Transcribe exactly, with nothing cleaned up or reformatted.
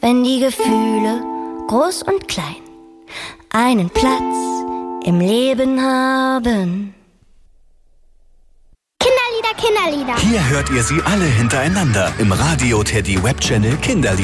wenn die Gefühle, groß und klein, einen Platz im Leben haben. Kinderlieder, Kinderlieder. Hier hört ihr sie alle hintereinander im Radio Teddy Webchannel Kinderlieder.